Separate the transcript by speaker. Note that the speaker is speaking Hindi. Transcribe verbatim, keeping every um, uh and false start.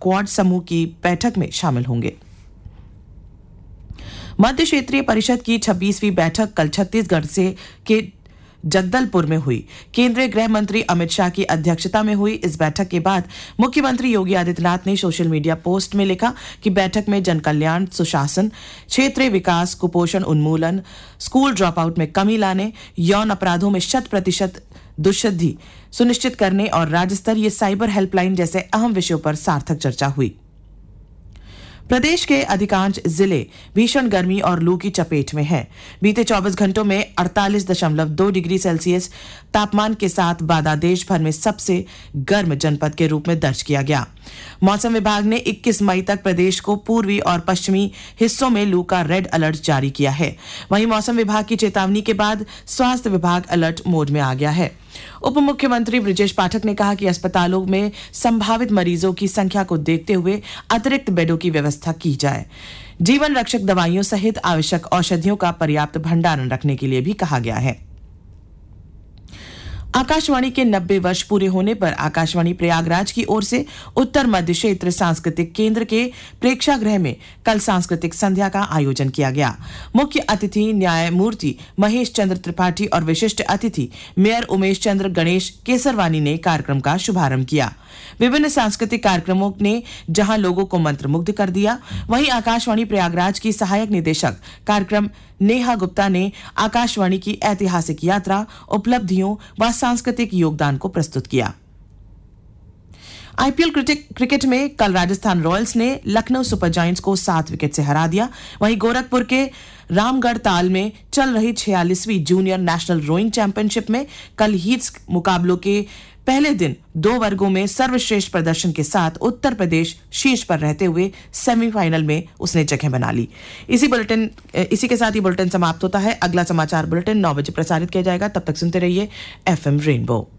Speaker 1: क्वाड समूह की बैठक में शामिल होंगे। मध्य क्षेत्रीय परिषद की छब्बीसवीं बैठक कल छत्तीसगढ़ से के जगदलपुर में हुई। केंद्रीय गृह मंत्री अमित शाह की अध्यक्षता में हुई इस बैठक के बाद मुख्यमंत्री योगी आदित्यनाथ ने सोशल मीडिया पोस्ट में लिखा कि बैठक में जन कल्याण, सुशासन, क्षेत्रीय विकास, कुपोषण उन्मूलन, स्कूल ड्रॉप आउट में कमी लाने, यौन अपराधों में शत प्रतिशत दुष्सिद्धि सुनिश्चित करने और राज्य स्तरीय साइबर हेल्पलाइन जैसे अहम विषयों पर सार्थक चर्चा हुई। प्रदेश के अधिकांश जिले भीषण गर्मी और लू की चपेट में हैं। बीते चौबीस घंटों में अड़तालीस दशमलव दो डिग्री सेल्सियस तापमान के साथ बांदा देश भर में सबसे गर्म जनपद के रूप में दर्ज किया गया। मौसम विभाग ने इक्कीस मई तक प्रदेश को पूर्वी और पश्चिमी हिस्सों में लू का रेड अलर्ट जारी किया है। वहीं मौसम विभाग की चेतावनी के बाद स्वास्थ्य विभाग अलर्ट मोड में आ गया है। उप मुख्यमंत्री ब्रिजेश पाठक ने कहा कि अस्पतालों में संभावित मरीजों की संख्या को देखते हुए अतिरिक्त बेडों की व्यवस्था की जाए। जीवन रक्षक दवाइयों सहित आवश्यक औषधियों का पर्याप्त भंडारण रखने के लिए भी कहा गया है। आकाशवाणी के नब्बे वर्ष पूरे होने पर आकाशवाणी प्रयागराज की ओर से उत्तर मध्य क्षेत्र सांस्कृतिक केंद्र के प्रेक्षागृह में कल सांस्कृतिक संध्या का आयोजन किया गया। मुख्य अतिथि न्यायमूर्ति महेश चंद्र त्रिपाठी और विशिष्ट अतिथि मेयर उमेश चंद्र गणेश केसरवानी ने कार्यक्रम का शुभारंभ किया। विभिन्न सांस्कृतिक कार्यक्रमों ने जहां लोगों को मंत्रमुग्ध कर दिया, वहीं आकाशवाणी प्रयागराज की सहायक निदेशक कार्यक्रम नेहा गुप्ता ने आकाशवाणी की ऐतिहासिक यात्रा, उपलब्धियों व सांस्कृतिक योगदान को प्रस्तुत किया। आईपीएल क्रिकेट में कल राजस्थान रॉयल्स ने लखनऊ सुपर जायंट्स को सात विकेट से हरा दिया। वहीं गोरखपुर के रामगढ़ ताल में चल रही छियालीसवीं जूनियर नेशनल रोइंग चैंपियनशिप में कल हीट्स मुकाबलों के पहले दिन दो वर्गों में सर्वश्रेष्ठ प्रदर्शन के साथ उत्तर प्रदेश शीर्ष पर रहते हुए सेमीफाइनल में उसने जगह बना ली। इसी बुलेटिन इसी के साथ ही बुलेटिन समाप्त होता है। अगला समाचार बुलेटिन नौ बजे प्रसारित किया जाएगा। तब तक सुनते रहिए एफएम रेनबो।